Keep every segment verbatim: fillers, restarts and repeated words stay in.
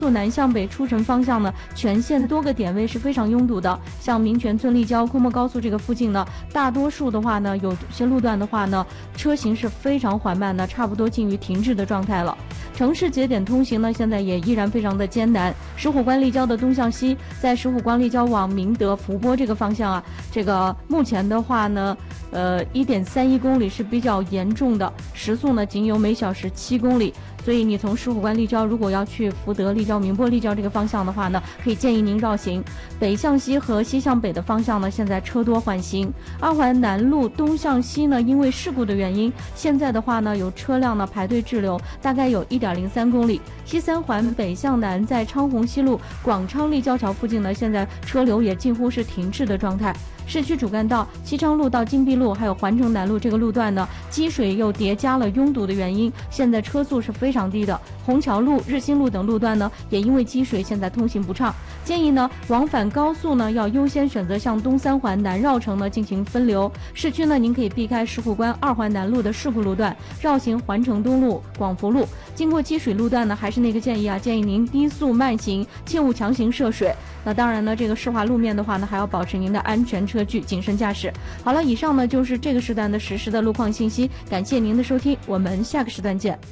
南向北出城方向呢，全线多个点位是非常拥堵的。像民权村立交、昆莫高速这个附近呢，大多数的话呢，有些路段的话呢，车行是非常缓慢的，差不多近于停滞的状态了。城市节点通行呢，现在也依然非常的艰难。石虎关立交的东向西，在石虎关立交往明德、伏波这个方向啊，这个目前的话呢，呃，一点三一公里是比较严重的，时速呢仅有每小时七公里。所以你从石虎关立交如果要去福德立交、明波立交这个方向的话呢，可以建议您绕行。北向西和西向北的方向呢，现在车多缓行。二环南路东向西呢，因为事故的原因，现在的话呢，有车辆呢排队滞留，大概有一点零三公里。西三环北向南，在昌洪西路广昌立交桥附近呢，现在车流也近乎是停滞的状态。市区主干道西昌路到金碧路还有环城南路这个路段呢，积水又叠加了拥堵的原因，现在车速是非常低的。虹桥路、日新路等路段呢，也因为积水现在通行不畅。建议呢，往返高速呢要优先选择向东三环南绕城呢进行分流。市区呢，您可以避开石虎关二环南路的事故路段，绕行环城东路、广福路。经过积水路段呢，还是那个建议啊，建议您低速慢行，切勿强行涉水。那当然呢，这个湿滑路面的话呢，还要保持您的安全车距，谨慎驾驶。好了，以上呢就是这个时段的实时的路况信息，感谢您的收听，我们下个时段见。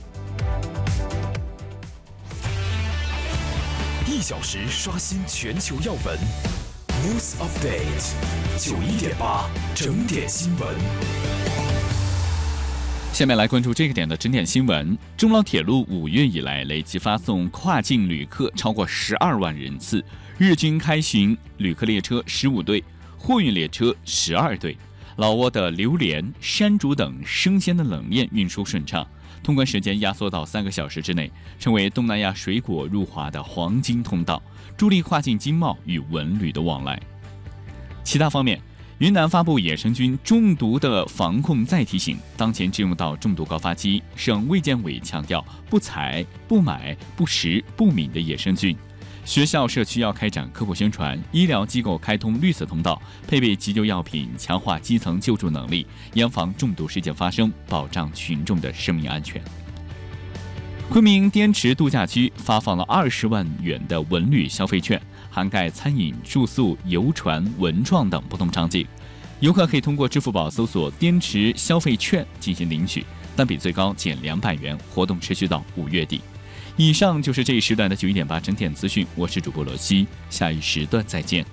一小时刷新全球要闻 ，News Update 九一点八整点新闻。 下面来关注这个点的整点新闻。中老铁路五月以来累计发送跨境旅客超过十二万人次，日均开行旅客列车十五对，货运列车十二对。老挝的榴莲、山竹等生鲜的冷链运输顺畅，通关时间压缩到三个小时之内，成为东南亚水果入华的黄金通道，助力跨境经贸与文旅的往来。其他方面，云南发布野生菌中毒的防控再提醒，当前进入到中毒高发期，省卫健委强调不采、不买、不食、不抿的野生菌。学校、社区要开展科普宣传，医疗机构开通绿色通道，配备急救药品，强化基层救助能力，严防中毒事件发生，保障群众的生命安全。昆明滇池度假区发放了二十万元的文旅消费券，涵盖餐饮、住宿、游船、文创等不同场景。游客可以通过支付宝搜索滇池消费券进行领取，单笔最高减两百元，活动持续到五月底。以上就是这一时段的九一点八整点资讯，我是主播罗西，下一时段再见。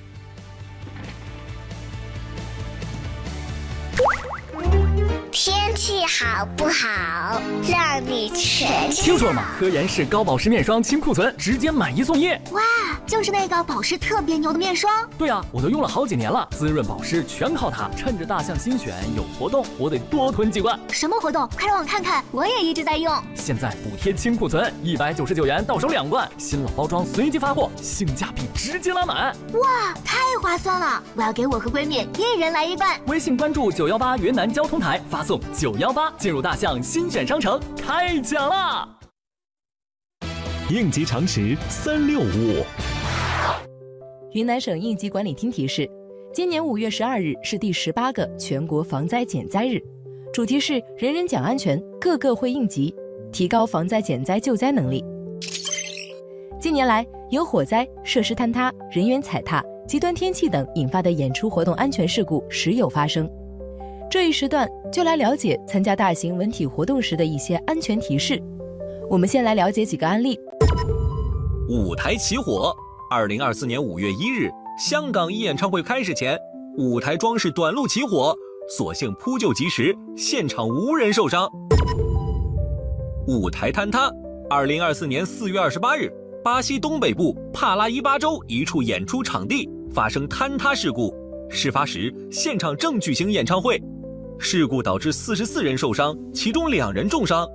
天气好不好，让你全听说了吗？科颜氏高保湿面霜清库存，直接买一送一。 哇，就是那个保湿特别牛的面霜。 对啊，我都用了好几年了，滋润保湿全靠它。趁着大象新选有活动，我得多囤几罐。 什么活动？快让我看看，我也一直在用。 现在补贴清库存，一百九十九元到手两罐，新老包装随机发货，性价比直接拉满。 哇，太划算了！我要给我和闺蜜一人来一罐。 微信关注九幺八云南交通台，发送九幺八进入大象新选商城，开奖啦！ 应急常识三六五。 云南省应急管理厅提示，今年五月十二日是第十八个全国防灾减灾日，主题是人人讲安全，个个会应急，提高防灾减灾救灾能力。近年来，由火灾、设施坍塌、人员踩踏、极端天气等引发的演出活动安全事故时有发生。这一时段就来了解参加大型文体活动时的一些安全提示。我们先来了解几个案例。 舞台起火，二零二四年五月一日，香港一演唱会开始前，舞台装饰短路起火，所幸扑救及时，现场无人受伤。舞台坍塌，二零二四年四月二十八日，巴西东北部帕拉伊巴州一处演出场地发生坍塌事故，事发时现场正举行演唱会，事故导致四十四人受伤，其中两人重伤。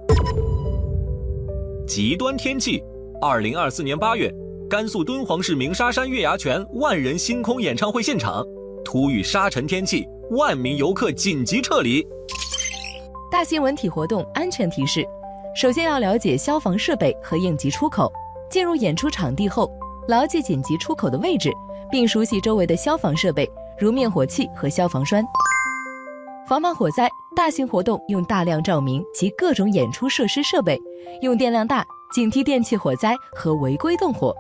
极端天气，二零二四年八月，甘肃敦煌市鸣沙山月牙泉万人星空演唱会现场，突遇沙尘天气，万名游客紧急撤离。 大型文体活动安全提示：首先要了解消防设备和应急出口，进入演出场地后，牢记紧急出口的位置，并熟悉周围的消防设备，如灭火器和消防栓。防范火灾，大型活动用大量照明及各种演出设施设备，用电量大、 警惕电器火灾和违规动火。